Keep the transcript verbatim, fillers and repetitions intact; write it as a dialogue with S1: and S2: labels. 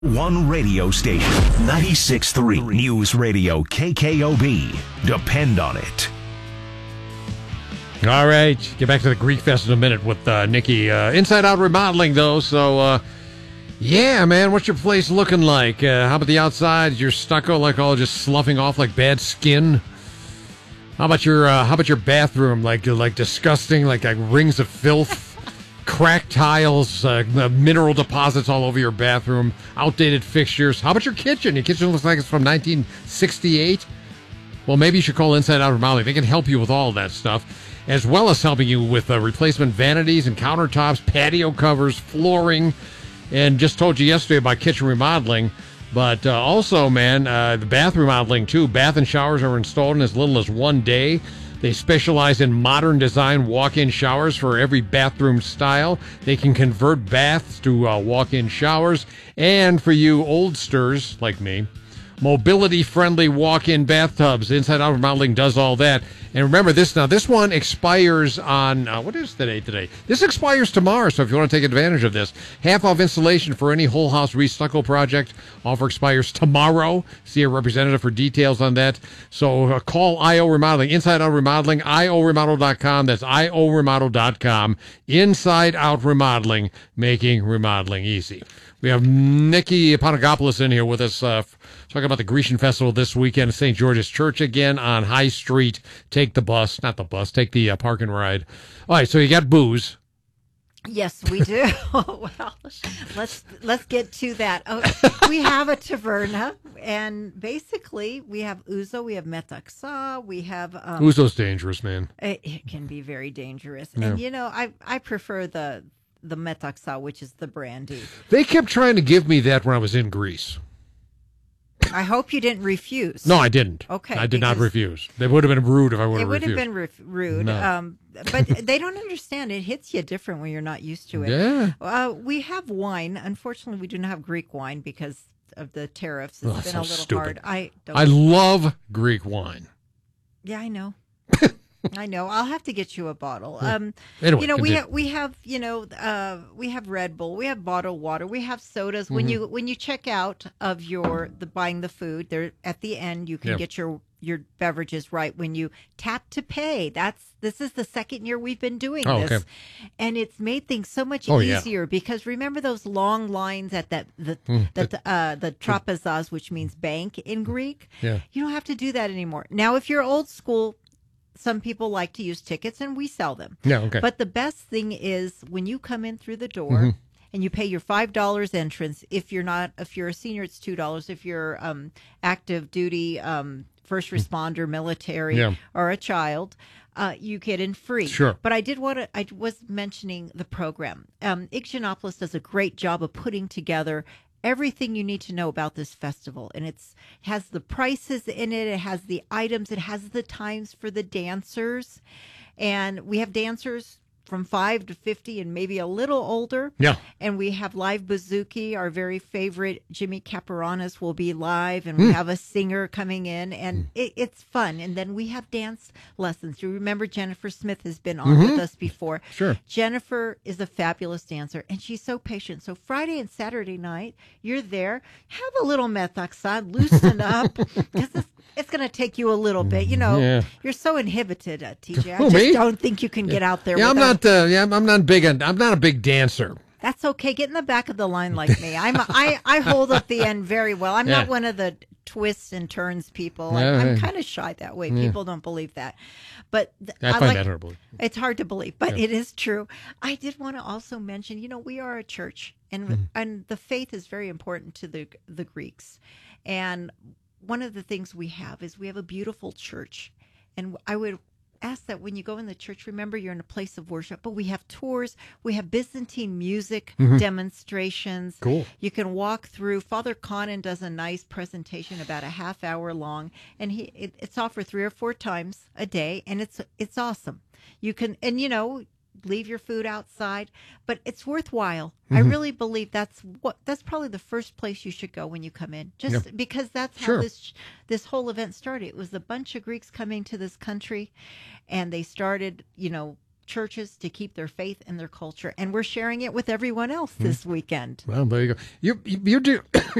S1: One radio station, ninety-six point three News Radio K K O B. Depend on it.
S2: All right, get back to the Greek Fest in a minute with uh, Nikki. Uh, Inside Out Remodeling, though, so uh, yeah, man, what's your place looking like? Uh, how about the outside? Is your stucco like all just sloughing off like bad skin? How about your uh, How about your bathroom? Like like disgusting, like, like rings of filth. Cracked tiles, uh, mineral deposits all over your bathroom, outdated fixtures. How about your kitchen? Your kitchen looks like it's from nineteen sixty-eight. Well, maybe you should call Inside Out Remodeling. They can help you with all that stuff, as well as helping you with uh, replacement vanities and countertops, patio covers, flooring, and just told you yesterday about kitchen remodeling. But uh, also, man, uh, the bath remodeling, too. Bath and showers are installed in as little as one day. They specialize in modern design walk-in showers for every bathroom style. They can convert baths to uh, walk-in showers. And for you oldsters like me, mobility-friendly walk-in bathtubs. Inside Out Remodeling does all that. And remember this now, this one expires on, uh, what is today today? This expires tomorrow, so if you want to take advantage of this, half off installation for any whole house restucco project. Offer expires tomorrow. See a representative for details on that. So uh, call I O Remodeling, Inside Out Remodeling, I O remodel dot com. That's I O remodel dot com. Inside Out Remodeling, making remodeling easy. We have Nikki Panagopoulos in here with us, uh, talking about the Grecian Festival this weekend at Saint George's Church again on High Street. Take the bus, not the bus, take the uh, park and ride. All right, so you got booze.
S3: Yes, we do. Well, let's let's get to that. Oh, we have a taverna, and basically we have ouzo, we have metaxa, we have um,
S2: ouzo's dangerous, man.
S3: It, it can be very dangerous,
S2: Yeah.
S3: and you know, I I prefer the the metaxa, which is the brandy.
S2: They kept trying to give me that when I was in Greece.
S3: I hope you didn't refuse.
S2: No, I didn't.
S3: Okay,
S2: I did not
S3: because
S2: refuse. They would have been rude if I would
S3: It
S2: have
S3: would
S2: refused.
S3: have been ref- rude,
S2: No.
S3: um, but they don't understand. It hits you different when you're not used to it.
S2: Yeah.
S3: Uh, we have wine. Unfortunately, we do not have Greek wine because of the tariffs. It's
S2: Oh,
S3: been
S2: so
S3: a little
S2: stupid.
S3: hard. I don't.
S2: I love Greek wine.
S3: Yeah, I know. I know. I'll have to get you a bottle. Um,
S2: Anyway,
S3: you know, we
S2: continue.
S3: have we have you know uh, we have Red Bull, we have bottled water, we have sodas. When
S2: Mhm.
S3: you when you check out of your the buying the food, there at the end you can
S2: Yeah.
S3: get your your beverages right when you tap to pay. That's this is the second year we've been doing
S2: Oh,
S3: this,
S2: okay.
S3: and it's made things so much
S2: Oh, yeah.
S3: easier because remember those long lines at that the
S2: Mm,
S3: the uh, the trapezas, which means bank in Greek.
S2: Yeah.
S3: You don't have to do that anymore. Now, if you're old school, some people like to use tickets and we sell them.
S2: Yeah, okay.
S3: But the best thing is when you come in through the door
S2: Mhm.
S3: and you pay your five dollars entrance. If you're not, if you're a senior, it's two dollars. If you're um, active duty, um, first responder, military,
S2: Yeah.
S3: or a child, uh, you get in free.
S2: Sure.
S3: But I did want to, I was mentioning the program. Um, Ixgianopoulos does a great job of putting together everything you need to know about this festival, and it's has the prices in it, it has the items, it has the times for the dancers, and we have dancers from five to fifty and maybe a little older.
S2: Yeah.
S3: And we have live bouzouki. Our very favorite Jimmy Capironis will be live, and we
S2: Mm.
S3: have a singer coming in, and it, it's fun. And then we have dance lessons. You remember Jennifer Smith has been on
S2: Mhm.
S3: with us before.
S2: Sure.
S3: Jennifer is a fabulous dancer, and she's so patient. So Friday and Saturday night, you're there. Have a little methoxide, loosen up, because it's, it's going to take you a little bit. You know,
S2: Yeah.
S3: you're so inhibited, uh, T J. I
S2: Who,
S3: just
S2: me?
S3: don't think you can get out there.
S2: Yeah, I'm
S3: without-
S2: not. Uh, yeah, I'm not big. On, I'm not a big dancer.
S3: That's okay. Get in the back of the line like me. I'm I, I hold up the end very well. I'm
S2: Yeah.
S3: not one of the twists and turns people.
S2: Yeah,
S3: I'm, I'm
S2: yeah.
S3: kind of shy that way.
S2: Yeah.
S3: People don't believe that, but th-
S2: I find
S3: like,
S2: that hard to believe.
S3: It's hard to believe, but
S2: Yeah.
S3: it is true. I did want to also mention, you know, we are a church, and
S2: Mhm.
S3: and the faith is very important to the the Greeks, and one of the things we have is we have a beautiful church, and I would ask that when you go in the church, remember you're in a place of worship, but we have tours, we have Byzantine music
S2: Mhm.
S3: demonstrations.
S2: Cool.
S3: You can walk through. Father Conan does a nice presentation about a half hour long, and he it, it's offered three or four times a day, and it's it's awesome. You can, and you know, leave your food outside, but it's worthwhile. I
S2: Mhm.
S3: really believe that's what that's probably the first place you should go when you come in, just
S2: Yep.
S3: because that's how
S2: Sure.
S3: this this whole event started. It was a bunch of Greeks coming to this country, and they started, you know, churches to keep their faith and their culture, and we're sharing it with everyone else this weekend.
S2: Well, there you go. You you do